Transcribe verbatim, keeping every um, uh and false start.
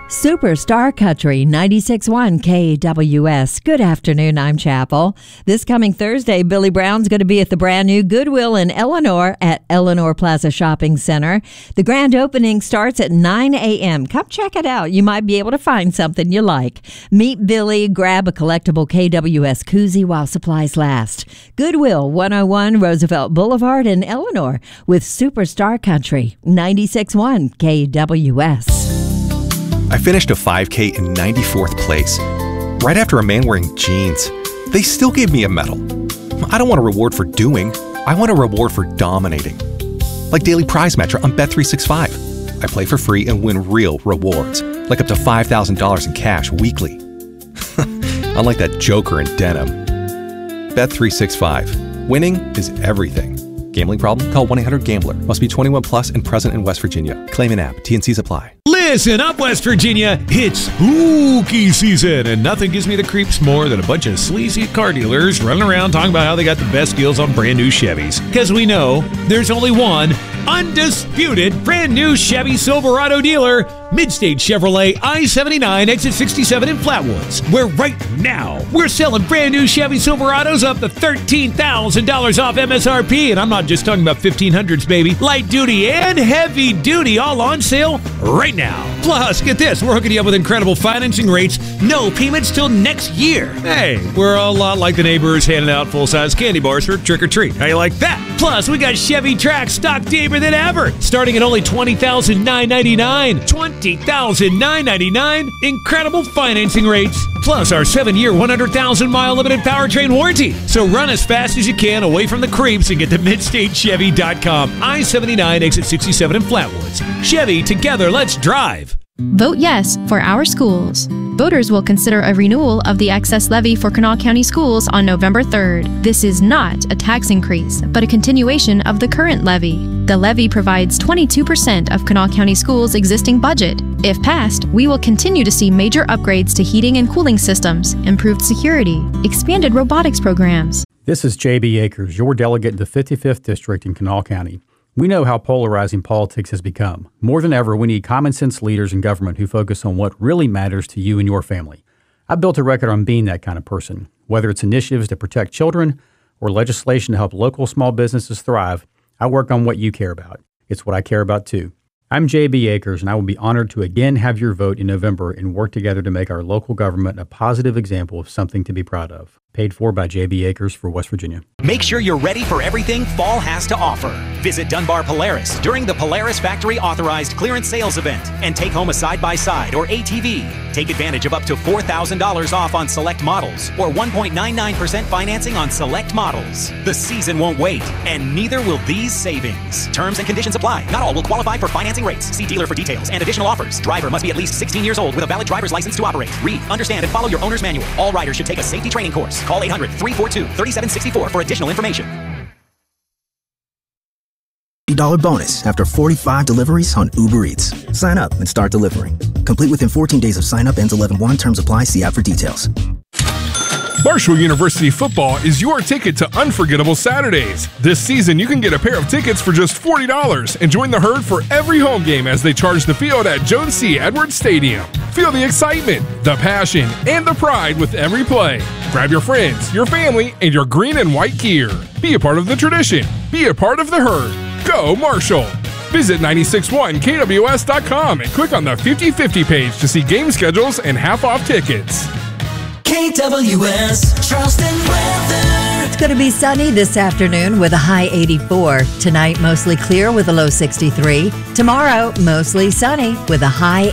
Superstar Country, ninety-six point one K W S. Good afternoon, I'm Chapel. This coming Thursday, Billy Brown's going to be at the brand new Goodwill in Eleanor at Eleanor Plaza Shopping Center. The grand opening starts at nine a.m. Come check it out. You might be able to find something you like. Meet Billy, grab a collectible K W S koozie while supplies last. Goodwill, one oh one Roosevelt Boulevard in Eleanor with Superstar Country, ninety-six point one K W S. I finished a five K in ninety-fourth place, right after a man wearing jeans. They still gave me a medal. I don't want a reward for doing, I want a reward for dominating. Like daily prize match on Bet three sixty-five. I play for free and win real rewards, like up to five thousand dollars in cash weekly. Unlike that joker in denim. Bet three sixty-five. Winning is everything. Gambling problem? Call one eight hundred gambler. Must be twenty-one plus and present in West Virginia. Claim an app. T N Cs apply. Listen up, West Virginia. It's spooky season, and nothing gives me the creeps more than a bunch of sleazy car dealers running around talking about how they got the best deals on brand new Chevys. Because we know there's only one undisputed brand new Chevy Silverado dealer, Midstate Chevrolet I seventy-nine, exit sixty-seven in Flatwoods, where right now we're selling brand new Chevy Silverados up to thirteen thousand dollars off M S R P. And I'm not just talking about fifteen hundreds, baby. Light duty and heavy duty all on sale right now. Plus, get this, we're hooking you up with incredible financing rates, no payments till next year. Hey, we're a lot like the neighbors handing out full-size candy bars for trick-or-treat. How you like that? Plus, we got Chevy Trax stock deeper than ever, starting at only twenty thousand nine hundred ninety-nine dollars. twenty thousand nine hundred ninety-nine dollars. Incredible financing rates. Plus, our seven-year, one hundred thousand mile limited powertrain warranty. So run as fast as you can away from the creeps and get to midstate chevy dot com. I seventy-nine, exit sixty-seven in Flatwoods. Chevy, together, let's drive. Vote yes for our schools. Voters will consider a renewal of the excess levy for Kanawha County Schools on November third. This is not a tax increase, but a continuation of the current levy. The levy provides twenty-two percent of Kanawha County Schools' existing budget. If passed, we will continue to see major upgrades to heating and cooling systems, improved security, expanded robotics programs. This is J B Akers, your delegate to the fifty-fifth District in Kanawha County. We know how polarizing politics has become. More than ever, we need common-sense leaders in government who focus on what really matters to you and your family. I've built a record on being that kind of person. Whether it's initiatives to protect children or legislation to help local small businesses thrive, I work on what you care about. It's what I care about, too. I'm J B Akers, and I will be honored to again have your vote in November and work together to make our local government a positive example of something to be proud of. Paid for by J B Akers for West Virginia. Make sure you're ready for everything fall has to offer. Visit Dunbar Polaris during the Polaris Factory Authorized Clearance Sales Event and take home a side-by-side or A T V. Take advantage of up to four thousand dollars off on select models or one point nine nine percent financing on select models. The season won't wait, and neither will these savings. Terms and conditions apply. Not all will qualify for financing rates. See dealer for details and additional offers. Driver must be at least sixteen years old with a valid driver's license to operate. Read, understand, and follow your owner's manual. All riders should take a safety training course. Call eight hundred, three four two, three seven six four for additional information. fifty dollars bonus after forty-five deliveries on Uber Eats. Sign up and start delivering. Complete within fourteen days of sign up. Ends eleven one. Terms apply. See app for details. Marshall University football is your ticket to unforgettable Saturdays. This season, you can get a pair of tickets for just forty dollars and join the herd for every home game as they charge the field at Jones C. Edwards Stadium. Feel the excitement, the passion, and the pride with every play. Grab your friends, your family, and your green and white gear. Be a part of the tradition. Be a part of the herd. Go Marshall! Visit nine six one K W S dot com and click on the fifty fifty page to see game schedules and half-off tickets. K W S, Charleston weather. It's going to be sunny this afternoon with a high eighty-four. Tonight, mostly clear with a low sixty-three. Tomorrow, mostly sunny with a high